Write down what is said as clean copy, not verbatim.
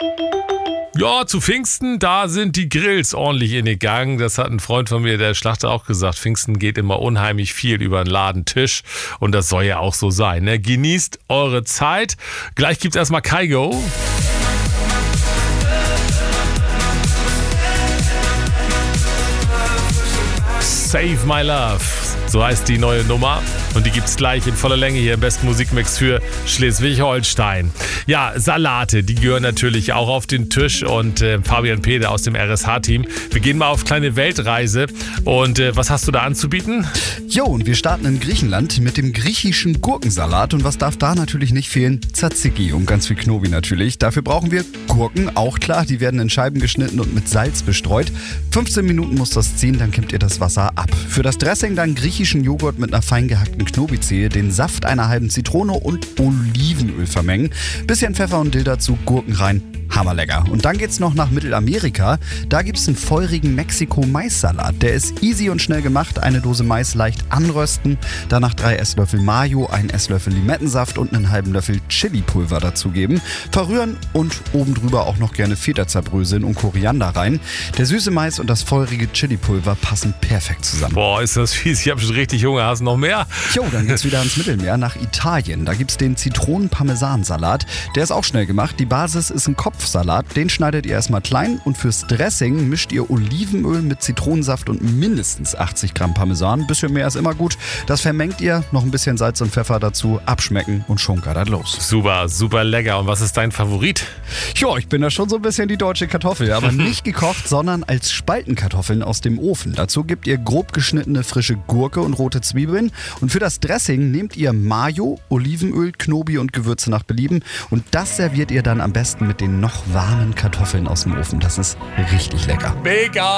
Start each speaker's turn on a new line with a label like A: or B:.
A: Ja, zu Pfingsten, da sind die Grills ordentlich in den Gang. Das hat ein Freund von mir, der Schlachter, auch gesagt. Pfingsten geht immer unheimlich viel über den Ladentisch. Und das soll ja auch so sein, ne? Genießt eure Zeit. Gleich gibt's erstmal Kygo. Save My Love. So heißt die neue Nummer. Und die gibt's gleich in voller Länge hier im besten Musikmix für Schleswig-Holstein. Ja, Salate, die gehören natürlich auch auf den Tisch. Und Fabian Pede aus dem RSH-Team. Wir gehen mal auf kleine Weltreise. Und was hast du da anzubieten?
B: Jo, und wir starten in Griechenland mit dem griechischen Gurkensalat. Und was darf da natürlich nicht fehlen? Tzatziki und ganz viel Knobi natürlich. Dafür brauchen wir Gurken, auch klar. Die werden in Scheiben geschnitten und mit Salz bestreut. 15 Minuten muss das ziehen, dann kippt ihr das Wasser ab. Für das Dressing dann griechischen Joghurt mit einer fein gehackten Knobizehe, den Saft einer halben Zitrone und Olivenöl vermengen. Bisschen Pfeffer und Dill dazu, Gurken rein. Hammerlecker. Und dann geht's noch nach Mittelamerika. Da gibt's einen feurigen Mexiko-Maissalat. Der ist easy und schnell gemacht. Eine Dose Mais leicht anrösten. Danach 3 Esslöffel Mayo, 1 Esslöffel Limettensaft und einen halben Löffel Chilipulver dazugeben. Verrühren und oben drüber auch noch gerne Feta zerbröseln und Koriander rein. Der süße Mais und das feurige Chilipulver passen perfekt zusammen.
A: Boah, ist das fies. Ich habe schon richtig Hunger. Hast du noch mehr?
B: Jo, dann geht's wieder ans Mittelmeer, nach Italien. Da gibt's den Zitronen-Parmesan-Salat. Der ist auch schnell gemacht. Die Basis ist ein Kopfsalat. Den schneidet ihr erstmal klein und fürs Dressing mischt ihr Olivenöl mit Zitronensaft und mindestens 80 Gramm Parmesan. Ein bisschen mehr ist immer gut. Das vermengt ihr, noch ein bisschen Salz und Pfeffer dazu, abschmecken und schon geht das los.
A: Super, super lecker. Und was ist dein Favorit?
B: Jo, ich bin da schon so ein bisschen die deutsche Kartoffel, aber nicht gekocht, sondern als Spaltenkartoffeln aus dem Ofen. Dazu gebt ihr grob geschnittene frische Gurke und rote Zwiebeln. Und für das Dressing nehmt ihr Mayo, Olivenöl, Knobi und Gewürze nach Belieben. Und das serviert ihr dann am besten mit den noch warmen Kartoffeln aus dem Ofen. Das ist richtig lecker.
A: Mega!